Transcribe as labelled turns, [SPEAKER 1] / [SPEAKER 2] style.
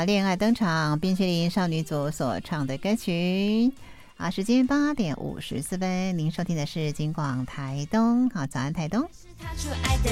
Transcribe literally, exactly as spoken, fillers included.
[SPEAKER 1] 好，恋爱登场，冰淇淋少女组所唱的歌曲。好，时间八点五十四分，您收听的是金广台东，好，早安台东。